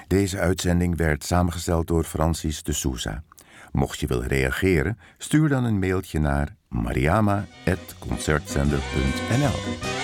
Deze uitzending werd samengesteld door Francis de Souza. Mocht je willen reageren, stuur dan een mailtje naar mariama@concertzender.nl.